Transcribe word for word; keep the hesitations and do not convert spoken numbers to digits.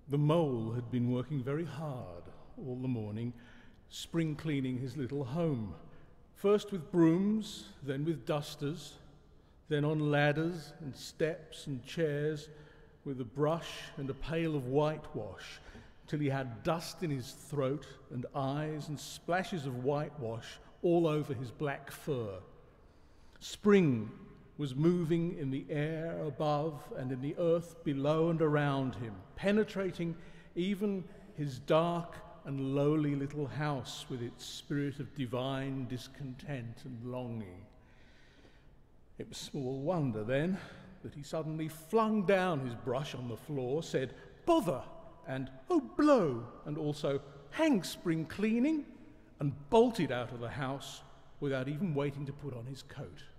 The mole had been working very hard all the morning, spring cleaning his little home, first with brooms, then with dusters, then on ladders and steps and chairs, with a brush and a pail of whitewash, till he had dust in his throat and eyes and splashes of whitewash all over his black fur. Spring was moving in the air above and in the earth below and around him, penetrating even his dark and lowly little house with its spirit of divine discontent and longing. It was small wonder, then, that he suddenly flung down his brush on the floor, said, "Bother!" and "Oh, blow!" and also, "Hang spring cleaning!" and bolted out of the house without even waiting to put on his coat.